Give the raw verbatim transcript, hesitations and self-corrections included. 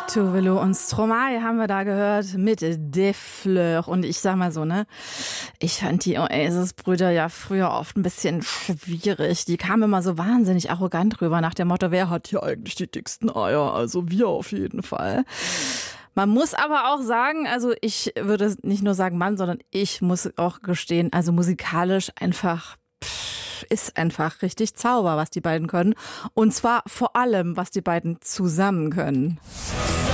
Tove und Stromae haben wir da gehört mit Des Fleurs. Und ich sag mal so, ne, ich fand die Oasis-Brüder ja früher oft ein bisschen schwierig. Die kamen immer so wahnsinnig arrogant rüber nach dem Motto, wer hat hier eigentlich die dicksten Eier? Also wir auf jeden Fall. Man muss aber auch sagen, also ich würde nicht nur sagen Mann, sondern ich muss auch gestehen, also musikalisch einfach pff, ist einfach richtig Zauber, was die beiden können. Und zwar vor allem, was die beiden zusammen können.